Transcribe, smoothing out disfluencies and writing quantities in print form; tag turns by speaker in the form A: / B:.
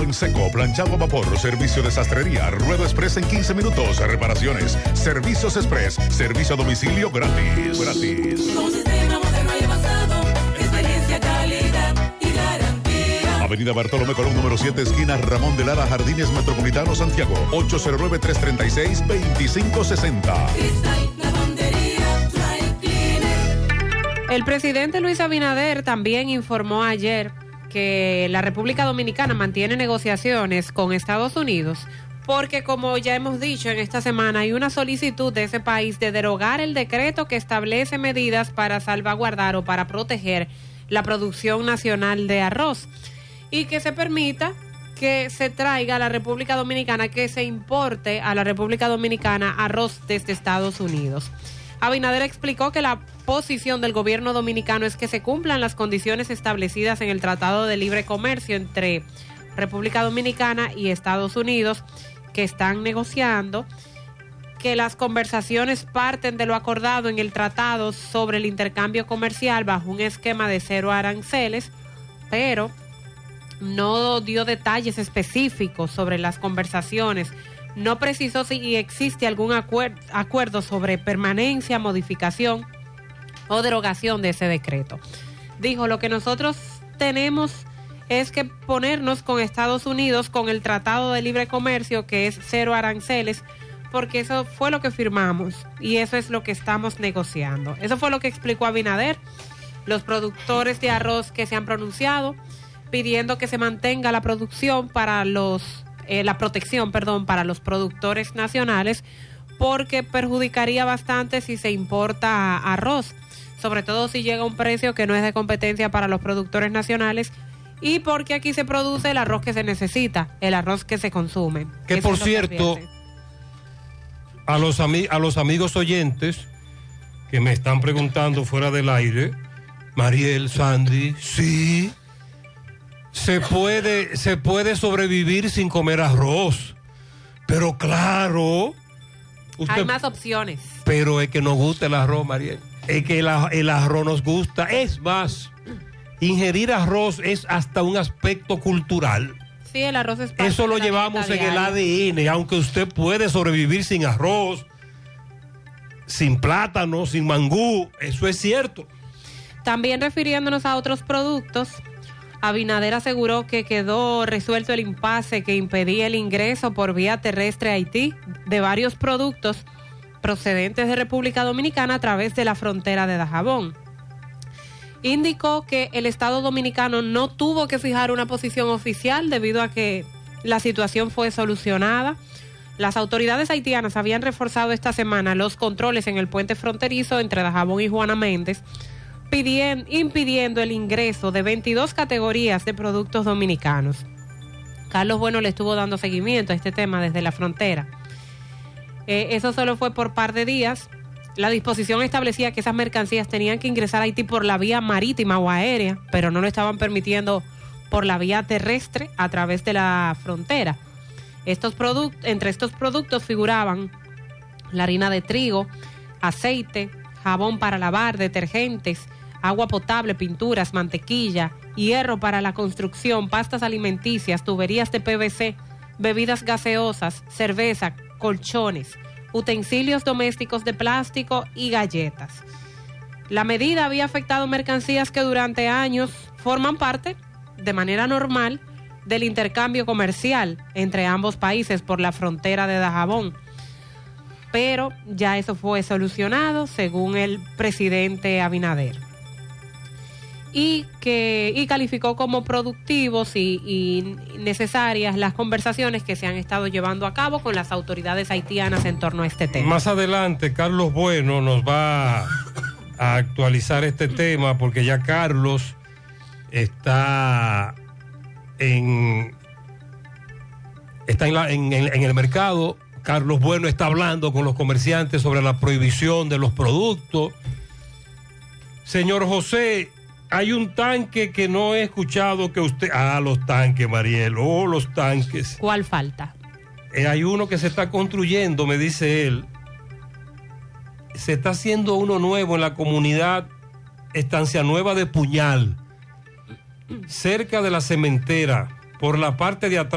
A: en seco, planchado a vapor, servicio de sastrería, ruedo express en 15 minutos, reparaciones, servicios express, servicio a domicilio gratis.
B: Un sistema moderno y avanzado, experiencia, calidad y garantía.
A: Avenida Bartolomé Colón, número 7, esquina Ramón de Lara, Jardines Metropolitano, Santiago, 809-336-2560.
C: El presidente Luis Abinader también informó ayer que la República Dominicana mantiene negociaciones con Estados Unidos porque, como ya hemos dicho en esta semana, hay una solicitud de ese país de derogar el decreto que establece medidas para salvaguardar o para proteger la producción nacional de arroz y que se permita que se traiga a la República Dominicana, que se importe a la República Dominicana arroz desde Estados Unidos. Abinader explicó que la posición del gobierno dominicano es que se cumplan las condiciones establecidas en el Tratado de Libre Comercio entre República Dominicana y Estados Unidos, que están negociando, que las conversaciones parten de lo acordado en el tratado sobre el intercambio comercial bajo un esquema de cero aranceles, pero no dio detalles específicos sobre las conversaciones. No precisó si existe algún acuerdo sobre permanencia, modificación o derogación de ese decreto. Dijo, lo que nosotros tenemos es que ponernos con Estados Unidos con el Tratado de Libre Comercio, que es cero aranceles, porque eso fue lo que firmamos y eso es lo que estamos negociando. Eso fue lo que explicó Abinader. Los productores de arroz que se han pronunciado pidiendo que se mantenga la producción para la protección para los productores nacionales, porque perjudicaría bastante si se importa arroz, sobre todo si llega a un precio que no es de competencia para los productores nacionales, y porque aquí se produce el arroz que se necesita, el arroz que se consume.
D: Que por cierto, a los amigos oyentes que me están preguntando fuera del aire, Mariel, Sandy, sí, se puede sobrevivir sin comer arroz, pero claro,
C: hay más opciones.
D: Pero es que nos gusta el arroz, Mariel, es que el arroz nos gusta. Es más, ingerir arroz es hasta un aspecto cultural.
C: Sí, el arroz es parte.
D: Eso lo llevamos en el ADN, aunque usted puede sobrevivir sin arroz, sin plátano, sin mangú, eso es cierto.
C: También refiriéndonos a otros productos, Abinader aseguró que quedó resuelto el impasse que impedía el ingreso por vía terrestre a Haití de varios productos procedentes de República Dominicana a través de la frontera de Dajabón. Indicó que el Estado dominicano no tuvo que fijar una posición oficial debido a que la situación fue solucionada. Las autoridades haitianas habían reforzado esta semana los controles en el puente fronterizo entre Dajabón y Juana Méndez, impidiendo el ingreso de 22 categorías de productos dominicanos. Carlos Bueno le estuvo dando seguimiento a este tema desde la frontera. Eso solo fue por par de días. La disposición establecía que esas mercancías tenían que ingresar a Haití por la vía marítima o aérea, pero no lo estaban permitiendo por la vía terrestre a través de la frontera. Entre estos productos figuraban la harina de trigo, aceite, jabón para lavar, detergentes, agua potable, pinturas, mantequilla, hierro para la construcción, pastas alimenticias, tuberías de PVC, bebidas gaseosas, cerveza, colchones, utensilios domésticos de plástico y galletas. La medida había afectado mercancías que durante años forman parte, de manera normal, del intercambio comercial entre ambos países por la frontera de Dajabón. Pero ya eso fue solucionado, según el presidente Abinader. Y calificó como productivos y necesarias las conversaciones que se han estado llevando a cabo con las autoridades haitianas en torno a este tema.
D: Más adelante, Carlos Bueno nos va a actualizar este tema, porque ya Carlos está en el mercado. Carlos Bueno está hablando con los comerciantes sobre la prohibición de los productos. Señor José, hay un tanque que no he escuchado que usted... los tanques, Mariel. Los tanques.
C: ¿Cuál falta?
D: Hay uno que se está construyendo, me dice él. Se está haciendo uno nuevo en la comunidad Estancia Nueva de Puñal, cerca de la cementera, por la parte de atrás.